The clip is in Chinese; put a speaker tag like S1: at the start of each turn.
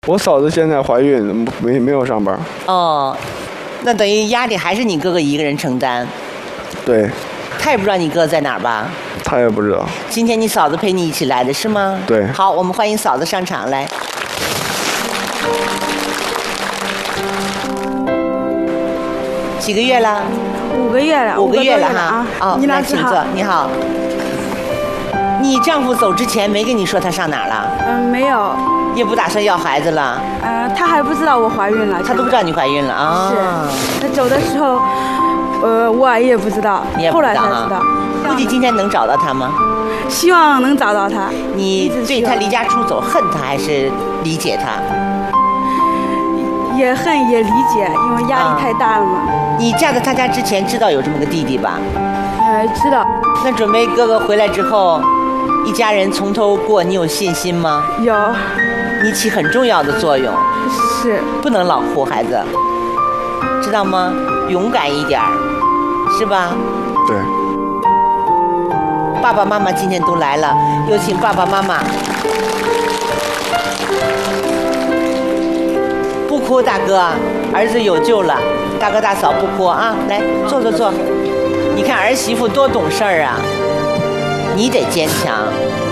S1: 我嫂子现在怀孕，没有上班。
S2: 哦，那等于压力还是你哥哥一个人承担。
S1: 对。
S2: 他也不知道你哥在哪儿吧？
S1: 他也不知道。
S2: 今天你嫂子陪你一起来的是吗？
S1: 对。
S2: 好，我们欢迎嫂子上场来。几个月了
S3: ？5个月了。
S2: 5个月了
S3: 哈。
S2: 哦，那请坐。你好。你丈夫走之前没跟你说他上哪儿了？
S3: 没有。
S2: 也不打算要孩子了？
S3: 他还不知道我怀孕了。
S2: 他都不知道你怀孕了啊？
S3: 是。他走的时候，我也不知道。
S2: 你也不知道。
S3: 后来才知道。
S2: 估计今天能找到他吗？
S3: 希望能找到他。
S2: 你对他离家出走恨他还是理解他？
S3: 也恨也理解，因为压力太大了嘛。
S2: 你嫁到他家之前知道有这么个弟弟吧？
S3: 知道。
S2: 那准备哥哥回来之后，一家人从头过，你有信心吗？
S3: 有。
S2: 你起很重要的作用。
S3: 是。
S2: 不能老护孩子，知道吗？勇敢一点，是吧？
S1: 对。
S2: 爸爸妈妈今天都来了，有请爸爸妈妈。不哭，大哥，儿子有救了。大哥大嫂不哭啊，来坐坐坐。你看儿媳妇多懂事儿啊，你得坚强。